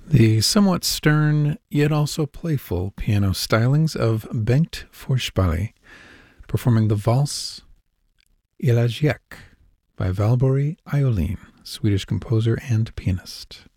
The somewhat stern, yet also playful piano stylings of Bengt Forsberg, performing the valse Elegiac by Valborg Iolin, Swedish composer and pianist.